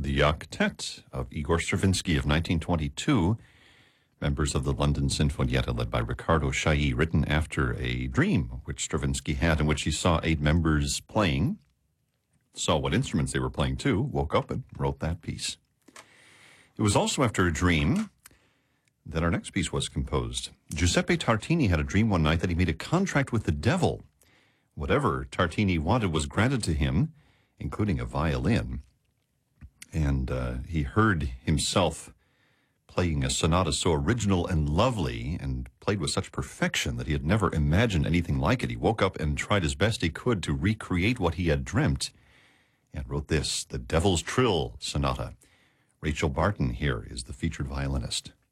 the Octet of Igor Stravinsky of 1922, members of the London Sinfonietta led by Riccardo Chailly, written after a dream which Stravinsky had in which he saw 8 members playing, saw what instruments they were playing too, woke up and wrote that piece. It was also after a dream that our next piece was composed. Giuseppe Tartini had a dream one night that he made a contract with the devil. Whatever Tartini wanted was granted to him, including a violin. And he heard himself playing a sonata so original and lovely and played with such perfection that he had never imagined anything like it. He woke up and tried as best he could to recreate what he had dreamt and wrote this, the Devil's Trill Sonata. Rachel Barton here is the featured violinist.